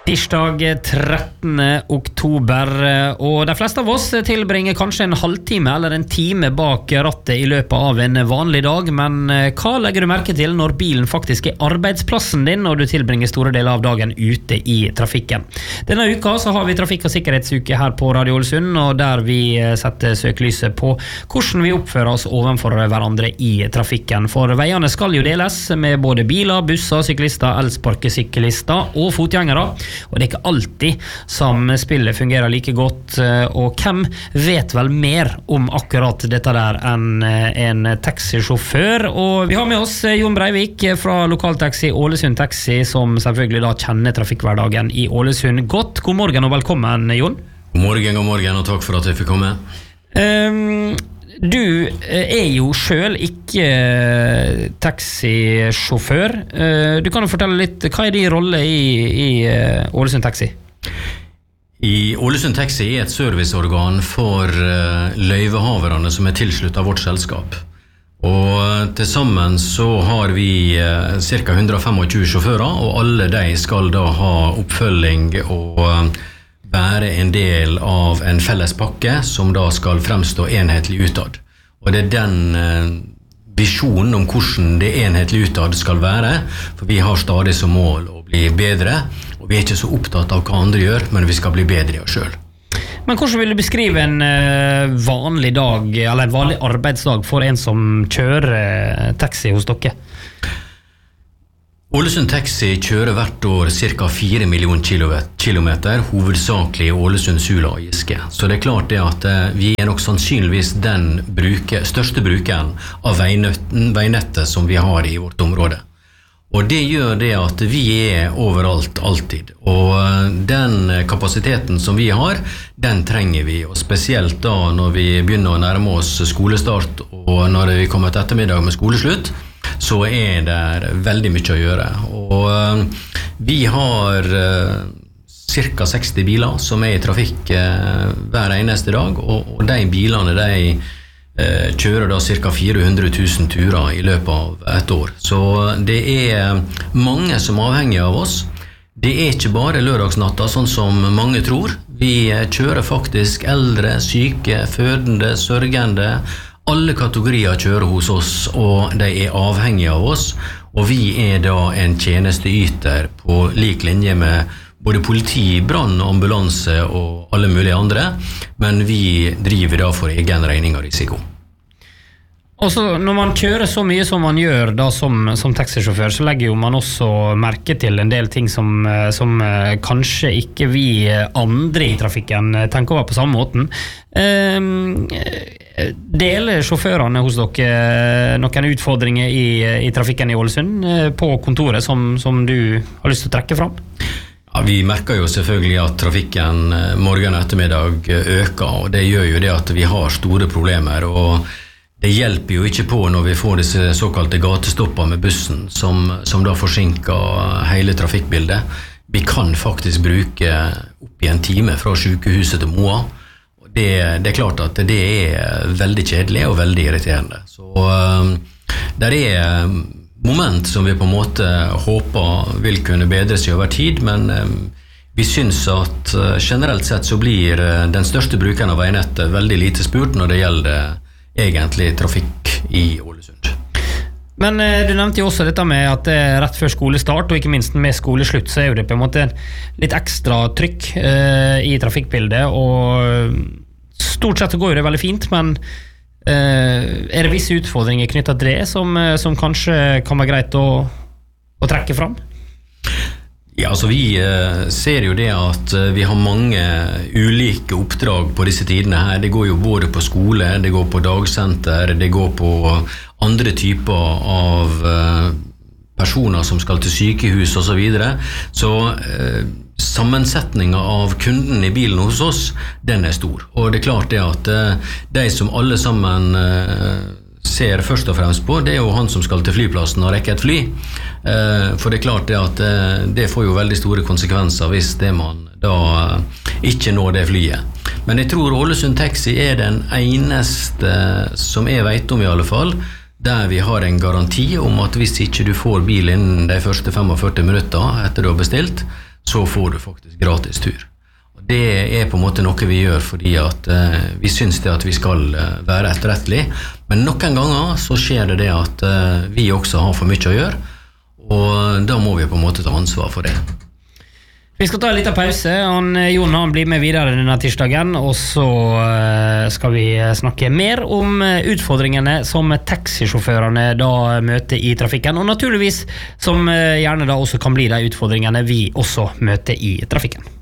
Tirsdag 13. oktober, og de fleste av oss tilbringer kanskje en halvtime eller en time bak rattet i løpet av en vanlig dag, men hva legger du merke til når bilen faktisk er arbeidsplassen din og du tilbringer store deler av dagen ute i trafikken? Denne uka så har vi trafikk- og sikkerhetsuke her på Radio Ålesund, og der vi setter søkelyset på hvordan vi oppfører oss overfor hverandre i trafikken. For veiene skal jo deles med både biler, busser, syklister, elsparkesyklister og fotgjengere. Og det er ikke alltid samspillet fungerer like godt, og hvem vet vel mer om akkurat dette der enn en taxisjåfør? Og vi har med oss Jon Breivik fra Lokaltaxi Ålesund Taxi, som selvfølgelig da kjenner trafikkhverdagen i Ålesund godt. God morgen og velkommen, Jon. God morgen, og takk for at jeg fikk komme. Du er jo selv ikke taxisjåfør. Du kan jo fortelle litt, hva er din rolle i Ålesund Taxi? I Ålesund Taxi er et serviceorgan for løyvehaverne som er tilsluttet vårt selskap. Og til sammen så har vi ca. 125 sjåfører, og alle de skal da ha oppfølging og være en del av en felles pakke som da skal fremstå enhetlig utad. Og det er den visjonen om hvordan det enhetlig utad skal være, for vi har stadig som mål å bli bedre, og vi er ikke så opptatt av hva andre gjør, men vi skal bli bedre i oss selv. Men hvordan vil du beskrive en vanlig dag, eller en vanlig arbeidsdag for en som kjører taxi hos dere? Ålesund Taxi kjører hvert år ca. 4 millioner kilometer, hovedsakelig i Ålesund, Sula og Giske. Så det er klart det at vi er nok sannsynligvis den største brukeren av veinettet som vi har i vårt område. Og det gjør det at vi er overalt, alltid. Og den kapasiteten som vi har, den trenger vi. Og spesielt da når vi begynner å nærme oss skolestart, og når vi kommer til ettermiddag med skoleslutt, så er det veldig mye å gjøre. Og vi har ca. 60 biler som er i trafikk hver eneste dag, og de bilene kjører da ca. 400 000 turer i løpet av et år. Så det er mange som er avhengige av oss. Det er ikke bare lørdagsnatta, sånn som mange tror. Vi kjører faktisk eldre, syke, fødende, sørgende. Alle kategorier kjører hos oss, og de er avhengige av oss, og vi er da en tjenesteyter på lik linje med både politi, brann, ambulanse og alle mulige andre, men vi driver da for egen regning og risiko. Og så når man kjører så mye som man gjør da som taxisjåfør, så legger jo man også merke til en del ting som kanskje ikke vi andre i trafikken tenker over på samme måten. Deler sjåførene hos dere noen utfordringer i trafikken i Ålesund på kontoret som du har lyst til å trekke fram? Ja, vi merker jo selvfølgelig at trafikken morgen og ettermiddag øker, og det gjør jo det at vi har store problemer, og det hjelper jo ikke på når vi får disse såkalte gatestopper med bussen, som da forsinker hele trafikkbildet. Vi kan faktisk bruke opp i en time fra sykehuset til Moa. Det er klart at det er veldig kjedelig og veldig irriterende. Så der er moment som vi på en måte håper vil kunne bedre seg over tid, men vi synes at generelt sett så blir den største brukeren av veinettet veldig lite spurt når det gjelder egentlig trafikk i Ålesund. Men du nevnte jo også dette med at rett før skolestart, og ikke minst med skoleslutt, så er jo det på en måte litt ekstra trykk i trafikkbildet, og stort sett så går det veldig fint, men er det visse utfordringer knyttet til det som kanskje kan være greit å trekke fram? Ja, altså vi ser jo det at vi har mange ulike oppdrag på disse tidene her. Det går jo både på skole, det går på dagsenter, det går på andre typer av personer som skal til sykehus og så videre. Så sammensetningen av kunden i bilen hos oss, den er stor. Og det er klart det at de som alle sammen ser først og fremst på, det er jo han som skal til flyplassen og rekke et fly. For det er klart det at det får jo veldig store konsekvenser hvis det man da ikke når det flyet. Men jeg tror Ålesund Taxi er den eneste som jeg vet om i alle fall, der vi har en garanti om at hvis ikke du får bil innen de første 45 minutter etter du har bestilt, så så får du faktisk gratis tur. Og det på en måte noe vi gjør fordi at vi synes det at vi skal være etterrettelig, men noen ganger så skjer det at vi også har for mye å gjøre, og da må vi på en måte ta ansvar for det. Vi skal ta en liten pause. Jon blir med videre denne tirsdagen, og så skal vi snakke mer om utfordringene som taxisjåførene da møter i trafikken, og naturligvis som gjerne da også kan bli de utfordringene vi også møter i trafikken.